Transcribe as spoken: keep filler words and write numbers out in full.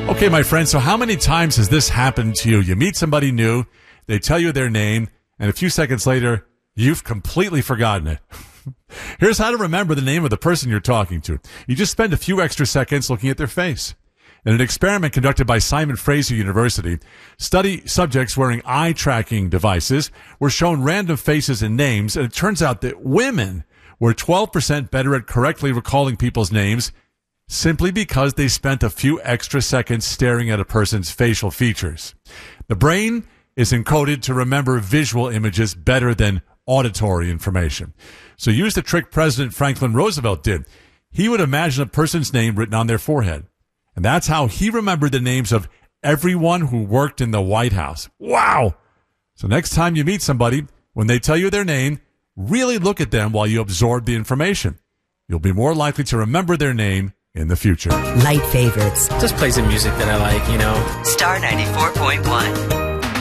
Okay, my friend, so how many times has this happened to you? You meet somebody new, they tell you their name, and a few seconds later, you've completely forgotten it. Here's how to remember the name of the person you're talking to. You just spend a few extra seconds looking at their face. In an experiment conducted by Simon Fraser University, study subjects wearing eye-tracking devices were shown random faces and names, and it turns out that women were twelve percent better at correctly recalling people's names simply because they spent a few extra seconds staring at a person's facial features. The brain is encoded to remember visual images better than auditory information. So use the trick President Franklin Roosevelt did. He would imagine a person's name written on their forehead. And that's how he remembered the names of everyone who worked in the White House. Wow! So next time you meet somebody, when they tell you their name, really look at them while you absorb the information. You'll be more likely to remember their name in the future. Light favorites. Just play some music that I like, you know. Star ninety-four point one.